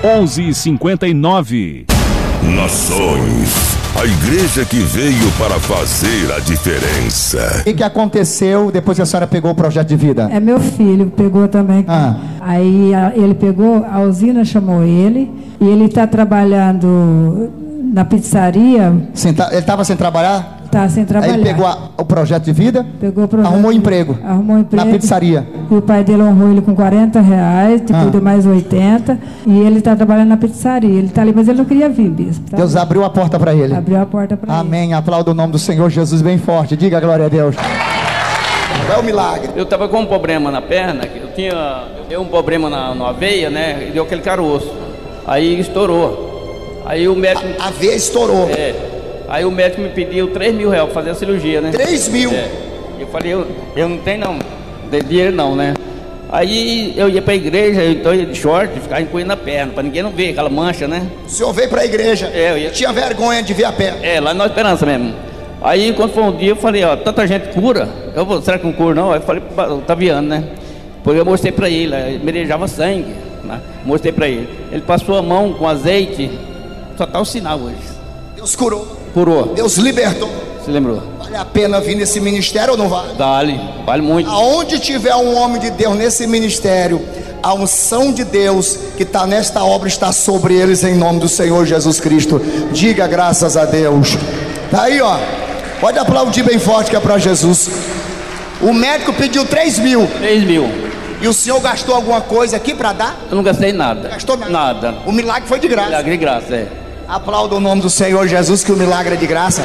11h59. Nações, a igreja que veio para fazer a diferença. O que aconteceu depois que a senhora pegou o projeto de vida? É meu filho, pegou também. Aí ele pegou, a usina chamou ele, e ele está trabalhando na pizzaria. Ele estava sem trabalhar? Está sem trabalhar. Aí ele pegou o projeto de vida? Pegou o projeto. Arrumou emprego na pizzaria. E o pai dele honrou ele com R$40, depois deu mais 80, e ele está trabalhando na pizzaria. Ele está ali, mas ele não queria vir, bispo. Tá? Deus abriu a porta para ele. Abriu a porta para ele. Amém. Aplauda o nome do Senhor Jesus bem forte. Diga glória a Deus. Qual é o milagre? Eu estava com um problema na perna, deu um problema na veia, né? E deu aquele caroço. Aí estourou. Aí o médico. A veia estourou. Aí o médico me pediu R$3.000 para fazer a cirurgia, né? 3 mil? Eu falei, eu não tenho não, dinheiro não, né? Aí eu ia para a igreja, então eu ia de short, ficava encolhendo a perna, para ninguém não ver aquela mancha, né? O senhor veio para a igreja? Tinha vergonha de ver a perna? Lá na Esperança mesmo. Aí quando foi um dia eu falei, tanta gente cura, será que não cura não? Aí eu falei pro Otaviano, né? Porque eu mostrei para ele merejava sangue, né? Mostrei para ele. Ele passou a mão com azeite, só tá o sinal hoje. Deus curou. Curou. Deus libertou. Se lembrou? Vale a pena vir nesse ministério ou não vale? Vale muito. Aonde tiver um homem de Deus nesse ministério, a unção de Deus que está nesta obra está sobre eles em nome do Senhor Jesus Cristo. Diga graças a Deus. Tá aí, pode aplaudir bem forte que é para Jesus. O médico pediu 3 mil. 3 mil. E o senhor gastou alguma coisa aqui para dar? Eu não gastei nada. Gastou nada? Nada. O milagre foi de graça. Milagre de graça, Aplauda o nome do Senhor Jesus que o milagre é de graça.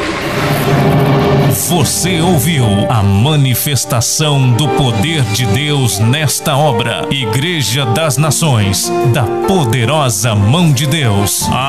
Você ouviu a manifestação do poder de Deus nesta obra. Igreja das Nações, da poderosa mão de Deus.